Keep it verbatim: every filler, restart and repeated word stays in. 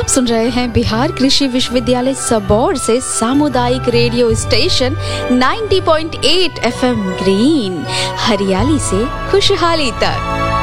आप सुन रहे हैं बिहार कृषि विश्वविद्यालय सबौर से सामुदायिक रेडियो स्टेशन नब्बे पॉइंट आठ एफएम ग्रीन, हरियाली से खुशहाली तक।